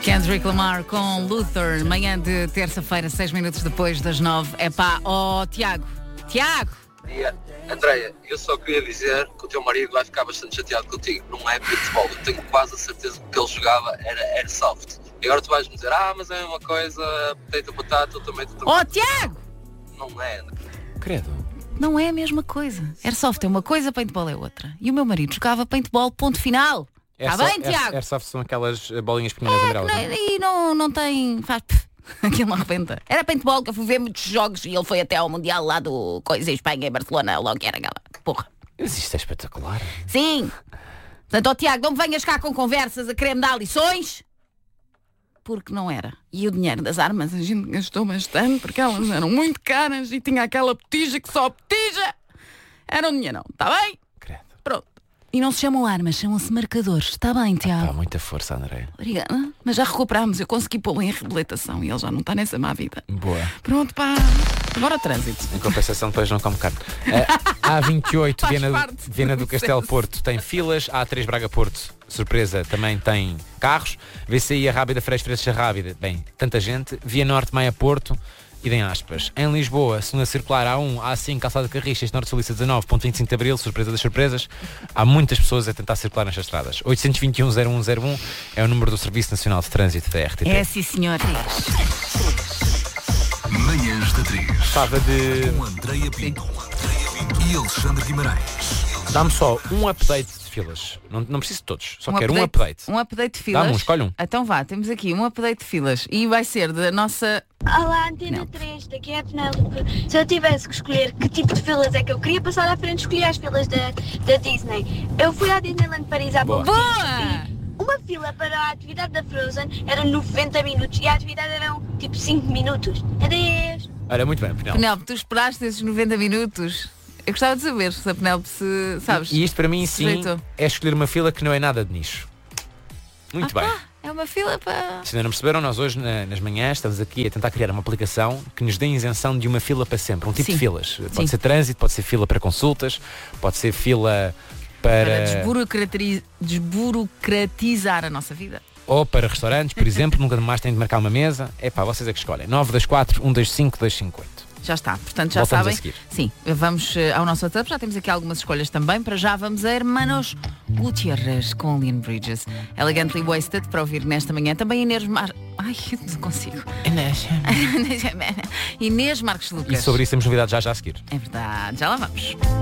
Kendrick Lamar com Luther, manhã de terça-feira, 6 minutos depois das 9. Tiago! Andréia, eu só queria dizer que o teu marido vai ficar bastante chateado contigo. Não é futebol, eu tenho quase a certeza que o que ele jogava era airsoft. E agora tu vais-me dizer, mas é uma coisa, potato, batata, eu também... Tiago! Não é, André. Credo. Não é a mesma coisa. Airsoft é uma coisa, paintball é outra. E o meu marido jogava paintball, ponto final. Está bem, Tiago? Airsoft são aquelas bolinhas pequenas amarelas. E não tem... Aquilo não arrebenta. Era paintball, que eu fui ver muitos jogos e ele foi até ao Mundial lá do coisa em Espanha, em Barcelona, logo que era aquela porra. Mas isto é espetacular. Sim. Portanto, Tiago, não me venhas cá com conversas a querer me dar lições, porque não era. E o dinheiro das armas a gente gastou bastante, porque elas eram muito caras e tinha aquela botija que só botija. Era um dinheirão, está bem? Credo. Pronto. E não se chamam armas, chamam-se marcadores. Está bem, Tiago? Muita força, André. Obrigada. Mas já recuperámos, eu consegui pô-lo em reabilitação e ele já não está nessa má vida. Boa. Pronto, agora trânsito. Em compensação, depois não come carne. A28, Viana do Castelo Porto, tem filas. A3 Braga Porto, surpresa, também tem carros. VCI a Rábida, Freixo Rábida, bem, tanta gente. Via Norte, Maia Porto, idem aspas. Em Lisboa, segunda circular A1, A5, Calçada de Carris, Norte Solista 19, ponto 25 de Abril, surpresa das surpresas. Há muitas pessoas a tentar circular nestas estradas. 821-0101 é o número do Serviço Nacional de Trânsito da RTP. É sim, senhor. Manhãs da 3. Estava de... Com Andréia Pinto e Alexandre Guimarães. Dá-me só um update de filas. Não preciso de todos, só quero um update. Um update de filas. Dá-me um, escolhe um. Então vá, temos aqui um update de filas. E vai ser da nossa... Olá, Antena 3, daqui é a Penélope. Se eu tivesse que escolher que tipo de filas é que eu queria passar à frente, escolhi as filas da Disney. Eu fui à Disneyland Paris há pouco tempo. Boa! Uma fila para a atividade da Frozen era 90 minutos e a atividade eram tipo 5 minutos. Adeus! Olha, muito bem, Penélope. Penélope, tu esperaste esses 90 minutos? Eu gostava de saber se a Penélope se... sabes? E isto para mim, sim, sujeitou. é escolher uma fila que não é nada de nicho. Muito bem. É uma fila para... Se ainda não perceberam, nós hoje nas manhãs estamos aqui a tentar criar uma aplicação que nos dê isenção de uma fila para sempre. Um tipo Sim. de filas. Sim. Pode ser trânsito, pode ser fila para consultas, pode ser fila para desburocratizar a nossa vida. ou para restaurantes, por exemplo. Nunca mais têm de marcar uma mesa. Vocês é que escolhem. 924 125 258. Já está, portanto já Voltamos sabem. a seguir. Sim, vamos ao nosso WhatsApp, já temos aqui algumas escolhas também. Para já vamos a Hermanos Gutierrez com Leon Bridges. Elegantly Wasted para ouvir nesta manhã. Também Inês Ai, eu não consigo. Inês Marques E Lucas. sobre isso temos novidades já a seguir. É verdade, já lá vamos.